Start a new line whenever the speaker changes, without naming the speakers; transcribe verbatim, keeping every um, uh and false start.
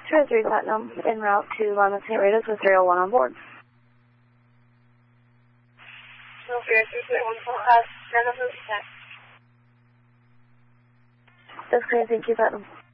two oh three Platinum, en route to Lima Saint Rita's with three oh one on board.
No fear, three three one four, uh, Renova,
That's clear, thank you, Platinum.